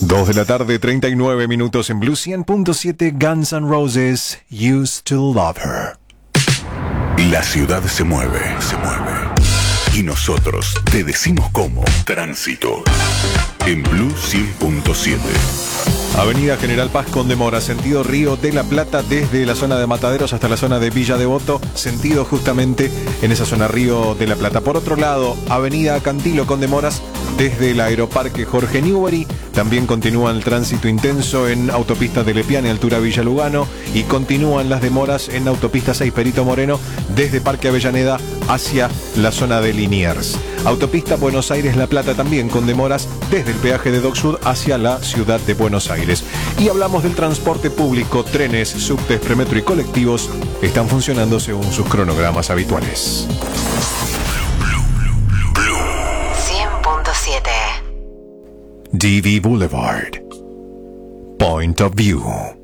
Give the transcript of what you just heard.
2 de la tarde, 39 minutos en Blue 100.7. Guns N' Roses, Used to Love Her. La ciudad se mueve. Y nosotros te decimos cómo. Tránsito. En Blue 100.7. Avenida General Paz con demora, sentido Río de la Plata, desde la zona de Mataderos hasta la zona de Villa Devoto, sentido justamente en esa zona Río de la Plata. Por otro lado, Avenida Cantilo con demoras desde el Aeroparque Jorge Newbery. También continúa el tránsito intenso en autopista de Lepiane, altura Villa Lugano, y continúan las demoras en autopista 6 Perito Moreno desde Parque Avellaneda hacia la zona de Liniers. Autopista Buenos Aires-La Plata también con demoras desde el peaje de Dock Sud hacia la ciudad de Buenos Aires. Y hablamos del transporte público, trenes, subtes, premetro y colectivos están funcionando según sus cronogramas habituales. Blue 100.7. DV Boulevard. Point of View.